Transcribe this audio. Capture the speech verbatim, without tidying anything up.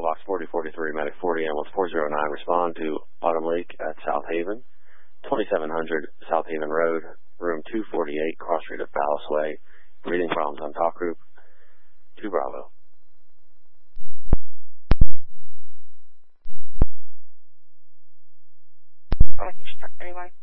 Box forty forty-three, Medic forty, Ambulance four zero nine, respond to Autumn Lake at South Haven, twenty-seven hundred South Haven Road, room two forty-eight, cross street of Palace Way. Breathing problems on talk group, two Bravo. I'll let you start anyway.